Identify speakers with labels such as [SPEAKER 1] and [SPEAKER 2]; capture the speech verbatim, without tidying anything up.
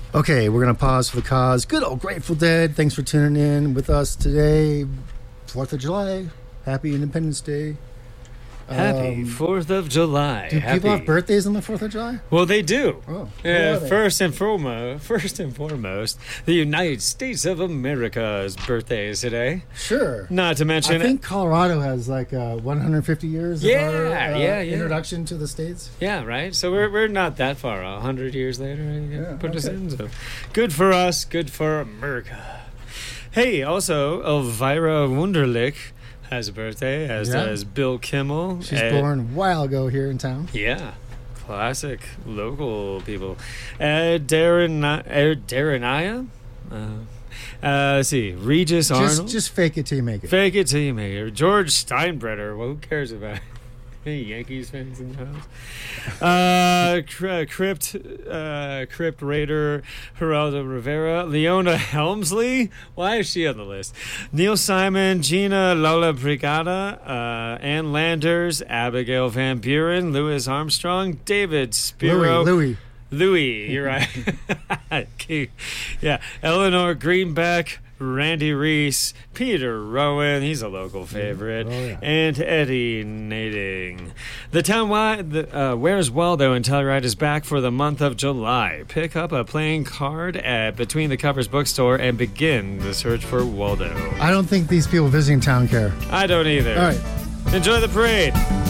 [SPEAKER 1] Okay, we're going to pause for the cause. Good old Grateful Dead. Thanks for tuning in with us today. fourth of July. Happy Independence Day.
[SPEAKER 2] Happy
[SPEAKER 1] Um,
[SPEAKER 2] fourth of July.
[SPEAKER 1] Do
[SPEAKER 2] Happy.
[SPEAKER 1] people have birthdays on the fourth of July?
[SPEAKER 2] Well, they do.
[SPEAKER 1] Oh,
[SPEAKER 2] Yeah,
[SPEAKER 1] what are they?
[SPEAKER 2] first and foremost, first and foremost, the United States of America's birthday is today.
[SPEAKER 1] Sure.
[SPEAKER 2] Not to mention,
[SPEAKER 1] I think Colorado has like uh, one hundred fifty years of
[SPEAKER 2] Yeah,
[SPEAKER 1] our, uh,
[SPEAKER 2] yeah, yeah.
[SPEAKER 1] introduction to the States.
[SPEAKER 2] yeah, right. So we're we're not that far. A hundred years later, I think,
[SPEAKER 1] Yeah,
[SPEAKER 2] put us
[SPEAKER 1] okay.
[SPEAKER 2] in. So good for us. Good for America. Hey, also Elvira Wunderlich has a birthday, as
[SPEAKER 1] Yeah.
[SPEAKER 2] does Bill Kimmel.
[SPEAKER 1] She's
[SPEAKER 2] Uh,
[SPEAKER 1] born a while ago here in town.
[SPEAKER 2] Yeah, classic local people. Uh, Darren, uh, Darren uh, uh, let's see, Regis
[SPEAKER 1] Just,
[SPEAKER 2] Arnold.
[SPEAKER 1] just fake it till you make it.
[SPEAKER 2] Fake it till you make it. George Steinbrenner. Well, who cares about any Yankees fans in the house? Uh, Cry- Crypt, uh, Crypt Raider, Geraldo Rivera, Leona Helmsley. Why is she on the list? Neil Simon, Gina Lola Brigada, uh, Ann Landers, Abigail Van Buren, Louis Armstrong, David Spiro.
[SPEAKER 1] Louis, Louis.
[SPEAKER 2] Louis, you're right. Cute. Yeah, Eleanor Greenback, Randy Reese, Peter Rowan, he's a local favorite,
[SPEAKER 1] Oh, yeah.
[SPEAKER 2] and Eddie Nading. The town wide, the, uh, Where's Waldo in Telluride is back for the month of July. Pick up a playing card at Between the Covers bookstore and begin the search for Waldo.
[SPEAKER 1] I don't think these people visiting town care.
[SPEAKER 2] I don't either.
[SPEAKER 1] All right.
[SPEAKER 2] Enjoy the parade.